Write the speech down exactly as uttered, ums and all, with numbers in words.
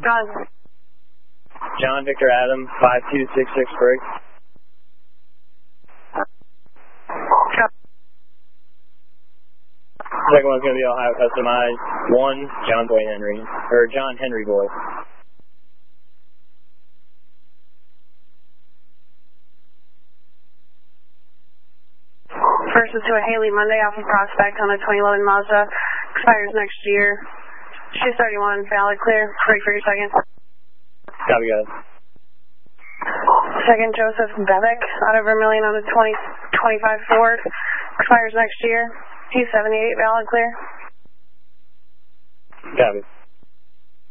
John. John Victor Adam, five two six six break. Second one's going to be Ohio Customized, one, John Boy Henry, or John Henry Boy. First is to a Haley Monday off of Prospect on a twenty eleven Mazda. Expires next year. two thirty-one, valid clear. Break for your second. Copy, guys. Second, Joseph Bevick, out of Vermillion on a twenty twenty-five Ford. Expires next year. two seventy-eight, valid clear. Copy.